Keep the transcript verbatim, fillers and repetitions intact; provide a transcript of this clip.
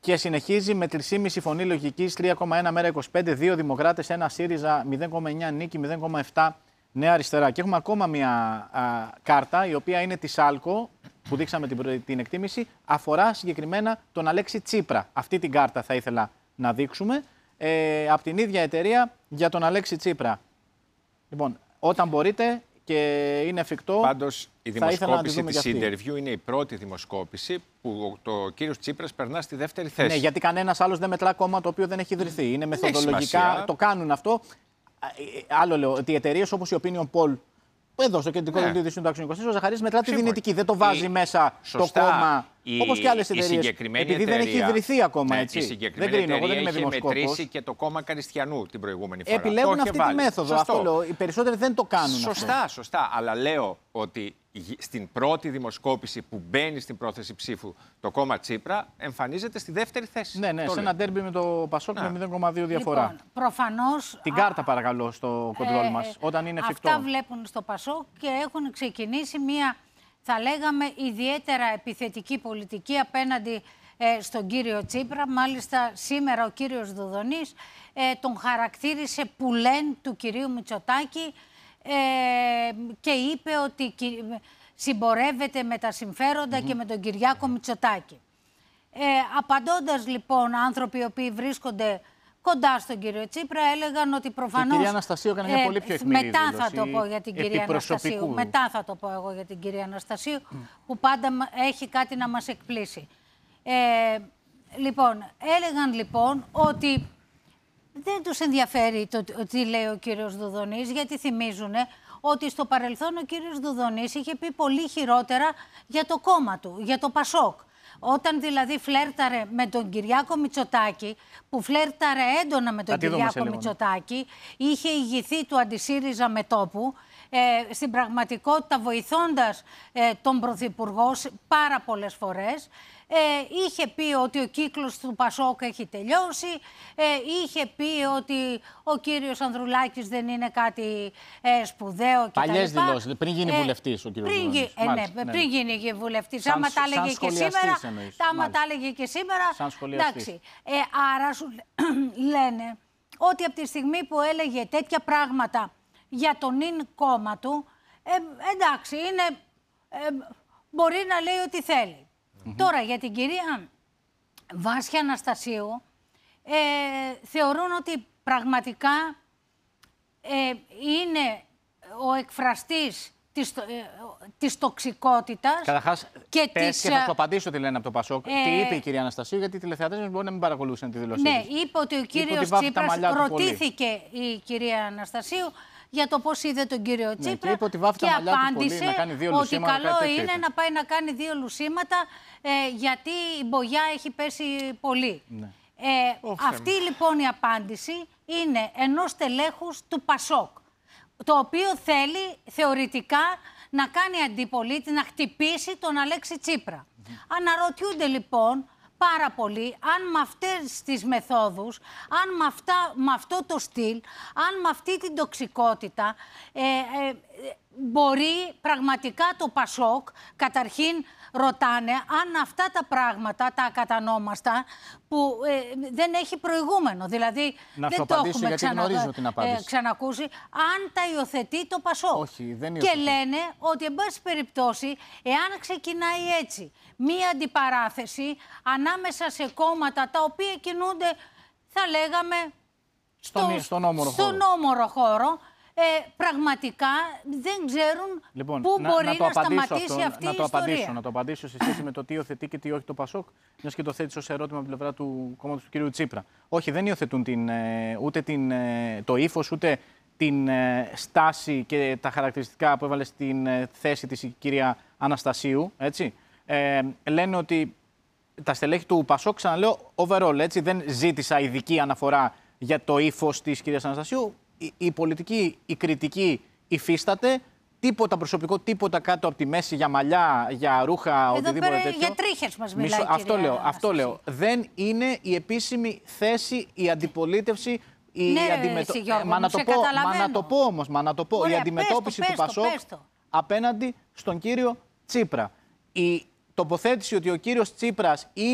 Και συνεχίζει με τρία κόμμα πέντε φωνή λογικής, τρία κόμμα ένα Μέρα είκοσι πέντε, δύο Δημοκράτες, ένα ΣΥΡΙΖΑ, μηδέν κόμμα εννιά Νίκη, μηδέν κόμμα επτά Νέα Αριστερά. Και έχουμε ακόμα μια α, κάρτα, η οποία είναι της ΑΛΚΟ, που δείξαμε την, την εκτίμηση, αφορά συγκεκριμένα τον Αλέξη Τσίπρα. Αυτή την κάρτα θα ήθελα να δείξουμε, ε, από την ίδια εταιρεία για τον Αλέξη Τσίπρα. Λοιπόν, όταν μπορείτε και είναι εφικτό. Πάντως, η δημοσκόπηση της Interview είναι η πρώτη δημοσκόπηση που το κύριος Τσίπρας περνά στη δεύτερη θέση. Ναι, γιατί κανένας άλλος δεν μετρά κόμμα το οποίο δεν έχει ιδρυθεί. Είναι μεθοδολογικά, το κάνουν αυτό. Άλλο λέω, ότι οι εταιρείες όπως η Opinion Poll, εδώ στο κεντρικό δελτίο ειδήσεων του Άξιον είκοσι τέσσερα, ο Ζαχαρής μετρά τη δυνητική. Δεν το βάζει η... μέσα Σωστά, το κόμμα. η... όπως και άλλες εταιρείες. Επειδή εταιρεία, δεν έχει ιδρυθεί ακόμα. Ναι, έτσι. Η συγκεκριμένη δεν κρίνω, εταιρεία δεν είμαι είχε μετρήσει και το κόμμα Καριστιανού την προηγούμενη φορά. Επιλέγουν αυτή βάλει. τη μέθοδο. Αυτό λέω. Οι περισσότεροι δεν το κάνουν. Σωστά, αυτό. σωστά. Αλλά λέω ότι στην πρώτη δημοσκόπηση που μπαίνει στην πρόθεση ψήφου το κόμμα Τσίπρα εμφανίζεται στη δεύτερη θέση. Ναι, ναι, το σε λέω. ένα ντέρμπι με το Πασόκ με μηδέν κόμμα δύο διαφορά. Λοιπόν, προφανώς, την κάρτα παρακαλώ στο κοντρόλ ε, μας, όταν είναι εφικτό. Αυτά βλέπουν στο Πασόκ και έχουν ξεκινήσει μια, θα λέγαμε, ιδιαίτερα επιθετική πολιτική απέναντι ε, στον κύριο Τσίπρα. Μάλιστα σήμερα ο κύριος Δουδονής ε, τον χαρακτήρισε πουλέν του κυρίου Μητσοτάκη ε, και είπε ότι συμπορεύεται με τα συμφέροντα mm-hmm. και με τον Κυριάκο Μητσοτάκη. Ε, απαντώντας λοιπόν άνθρωποι οι οποίοι βρίσκονται κοντά στον κύριο Τσίπρα, έλεγαν ότι προφανώς... Η κυρία Αναστασίου έκανε μια πολύ πιο αιχμηρή μετά δήλωση, θα το πω για την κυρία Αναστασίου. Μετά θα το πω εγώ για την κυρία Αναστασίου, mm. που πάντα έχει κάτι να μας εκπλήσει. Ε, λοιπόν, έλεγαν λοιπόν ότι δεν τους ενδιαφέρει το τι λέει ο κύριος Δουδονής, γιατί θυμίζουν ότι στο παρελθόν ο κύριος Δουδονής είχε πει πολύ χειρότερα για το κόμμα του, για το Πασόκ. Όταν δηλαδή φλέρταρε με τον Κυριάκο Μητσοτάκη, που φλέρταρε έντονα με τον Κυριάκο Μητσοτάκη, είχε ηγηθεί του αντισύριζα μετώπου, ε, στην πραγματικότητα βοηθώντας ε, τον Πρωθυπουργό πάρα πολλές φορές. Ε, είχε πει ότι ο κύκλος του Πασόκ έχει τελειώσει, ε, είχε πει ότι ο κύριος Ανδρουλάκης δεν είναι κάτι ε, σπουδαίο κτλ. Παλιές δηλώσεις, πριν γίνει βουλευτής ο κύριος πριν, Δουδονής. ε, ναι, ναι, πριν γίνει βουλευτής. Άμα τα έλεγε και σήμερα, άμα τα έλεγε και σήμερα, εντάξει. Ε, άρα σου λένε ότι από τη στιγμή που έλεγε τέτοια πράγματα για τον ίν κόμμα του, ε, εντάξει, είναι, ε, μπορεί να λέει ό,τι θέλει. Mm-hmm. Τώρα, για την κυρία Βάσια Αναστασίου, ε, θεωρούν ότι πραγματικά ε, είναι ο εκφραστής της, ε, της τοξικότητας. Καταρχάς, και, πες της, και θα σου απαντήσω τι λένε από το Πασόκ. Ε, τι είπε η κυρία Αναστασίου, γιατί οι τηλεθεατές μας μπορεί να μην παρακολούσαν τη δήλωσή Ναι, της. είπε ότι ο κύριος Τσίπρας, ρωτήθηκε η κυρία Αναστασίου για το πώς είδε τον κύριο Τσίπρα, ναι, και, είπε ότι, και απάντησε πολύ, να κάνει δύο ότι καλό είναι να πάει να κάνει δύο λουσίματα ε, γιατί η μπογιά έχει πέσει πολύ. Ναι. Ε, oh, αυτή φέμε. λοιπόν η απάντηση είναι ενός τελέχους του Πασόκ, το οποίο θέλει θεωρητικά να κάνει αντιπολίτη, να χτυπήσει τον Αλέξη Τσίπρα. Mm-hmm. Αναρωτιούνται λοιπόν πάρα πολύ αν με αυτές τις μεθόδους, αν με, αυτά, με αυτό το στυλ, αν με αυτή την τοξικότητα ε, ε, μπορεί πραγματικά το Πασόκ, καταρχήν ρωτάνε αν αυτά τα πράγματα, τα ακατανόμαστα, που ε, δεν έχει προηγούμενο, δηλαδή να δεν το έχουμε ξανα, ε, ξανακούσει, αν τα υιοθετεί το Πασόκ. Όχι, δεν και λένε ότι, εν πάση περιπτώσει, εάν ξεκινάει έτσι μία αντιπαράθεση ανάμεσα σε κόμματα τα οποία κινούνται, θα λέγαμε, στο, στον, στον όμορο στον χώρο, όμορο χώρο ε, πραγματικά δεν ξέρουν λοιπόν, πού να, μπορεί να, να σταματήσει αυτό, αυτή να η το ιστορία. Απαντήσω, να το απαντήσω σε σχέση με το τι υιοθετεί και τι όχι το Πασόκ, μιας και το θέτεις ως ερώτημα από την πλευρά του κόμματος του κ. Τσίπρα. Όχι, δεν υιοθετούν την, ούτε την, το ύφος, ούτε την στάση και τα χαρακτηριστικά που έβαλε στην θέση της η κυρία Αναστασίου. Έτσι. Ε, λένε ότι τα στελέχη του Πασόκ, ξαναλέω, overall, έτσι, δεν ζήτησα ειδική αναφορά για το ύφος της κυρίας Αναστασίου. Η, η πολιτική, η κριτική υφίσταται. Τίποτα προσωπικό, τίποτα κάτω από τη μέση για μαλλιά, για ρούχα, εδώ οτιδήποτε πέρα τέτοιο. Για τρίχες μας μιλάει. Μισό, αυτό λέω, αυτό λέω. Δεν είναι η επίσημη θέση, η αντιπολίτευση, η ναι, αντιμετω... Γιώργο, μα, να το πω, μα να το πω όμως, μα να το πω. Ωραία, η αντιμετώπιση πες το, του Πασόκ πες το. απέναντι στον κύριο Τσίπρα. Η τοποθέτηση ότι ο κύριος Τσίπρας είναι